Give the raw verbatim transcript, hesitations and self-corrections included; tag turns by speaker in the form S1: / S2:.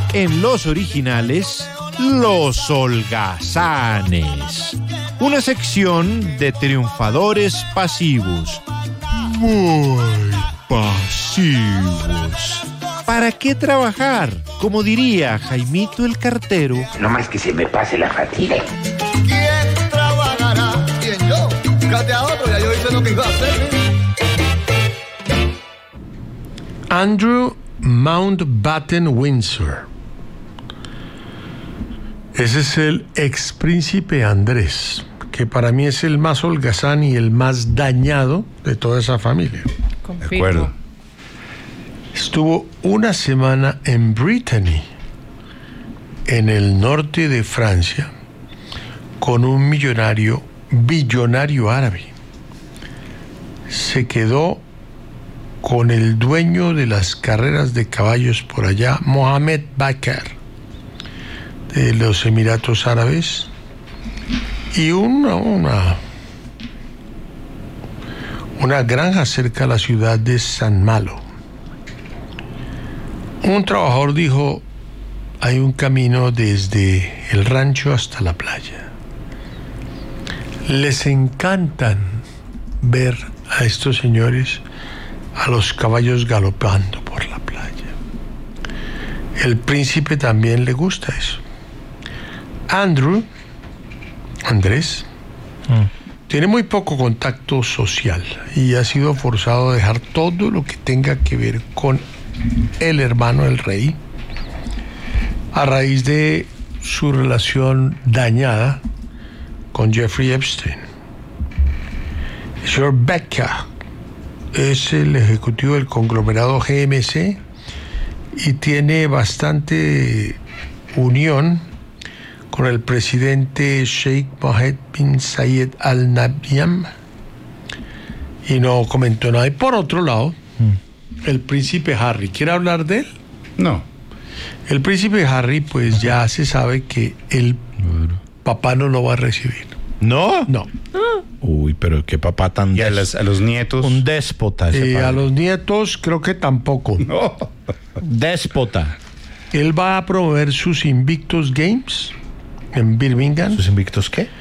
S1: en los originales, Los Holgazanes. Una sección de triunfadores pasivos. Muy pasivos. ¿Para qué trabajar? Como diría Jaimito el cartero.
S2: No más que se me pase la fatiga.
S3: ¿Quién trabajará? ¿Quién yo? Fíjate a otro, ya yo hice lo que iba a hacer.
S4: Andrew Mountbatten Windsor. Ese es el ex príncipe Andrés, que para mí es el más holgazán y el más dañado de toda esa familia.
S5: Confirmo.
S6: De acuerdo.
S4: Estuvo una semana en Brittany, en el norte de Francia, con un millonario, billonario árabe. Se quedó con el dueño de las carreras de caballos por allá, Mohamed Bakr, de los Emiratos Árabes, y una, una, una granja cerca de la ciudad de San Malo. Un trabajador dijo: hay un camino desde el rancho hasta la playa. Les encantan ver a estos señores, a los caballos galopando por la playa. El príncipe también le gusta eso. Andrew, Andrés, mm. tiene muy poco contacto social y ha sido forzado a dejar todo lo que tenga que ver con el hermano del rey a raíz de su relación dañada con Jeffrey Epstein. El señor Becker es el ejecutivo del conglomerado G M C y tiene bastante unión con el presidente Sheikh Mohammed bin Zayed Al Nahyan, y no comentó nada. Y por otro lado, mm. el príncipe Harry, ¿quiere hablar de él?
S6: No.
S4: El príncipe Harry, pues ya se sabe que el papá no lo va a recibir.
S1: ¿No?
S4: No.
S1: Uy, pero qué papá tan...
S6: ¿Y a, las, a los nietos?
S1: Un déspota ese
S4: Eh,
S1: padre.
S4: a los nietos creo que tampoco.
S6: No.
S1: Déspota.
S4: Él va a promover sus Invictus Games en Birmingham.
S1: ¿Sus invictos qué?